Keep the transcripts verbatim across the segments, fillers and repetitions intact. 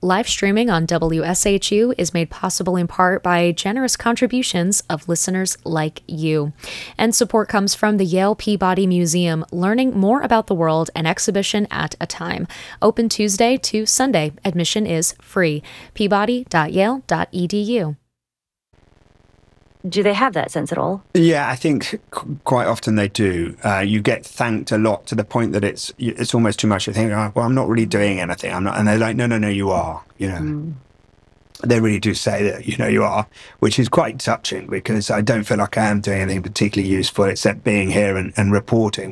Live streaming on W S H U is made possible in part by generous contributions of listeners like you. And support comes from the Yale Peabody Museum, learning more about the world an exhibition at a time. Open Tuesday to Sunday. Admission is free. peabody dot yale dot e d u. Do they have that sense at all? Yeah, I think qu- quite often they do. Uh, you get thanked a lot to the point that it's it's almost too much. You think, oh, well, I'm not really doing anything. I'm not, and they're like, no, no, no, you are. You know, mm. They really do say that, you know, you are, which is quite touching because I don't feel like I am doing anything particularly useful except being here and, and reporting.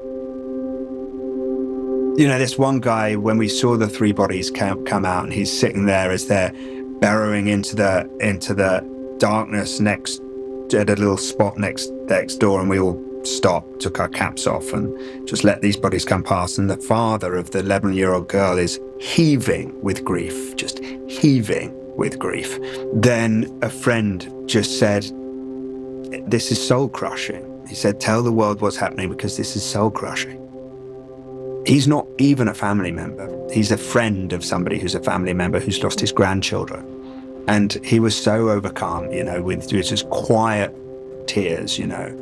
You know, this one guy, when we saw the three bodies come, come out, and he's sitting there as they're burrowing into the into the darkness next at a little spot next next door, and we all stopped, took our caps off, and just let these bodies come past. And the father of the eleven-year-old girl is heaving with grief, just heaving with grief. Then a friend just said, "This is soul-crushing." He said, "Tell the world what's happening because this is soul-crushing." He's not even a family member. He's a friend of somebody who's a family member who's lost his grandchildren. And he was so overcome, you know, with just quiet tears, you know.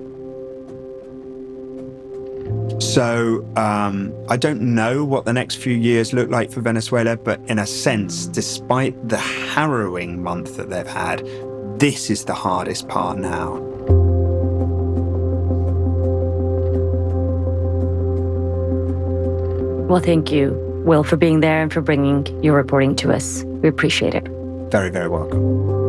So um, I don't know what the next few years look like for Venezuela, but in a sense, despite the harrowing month that they've had, this is the hardest part now. Well, thank you, Will, for being there and for bringing your reporting to us. We appreciate it. Very, very welcome.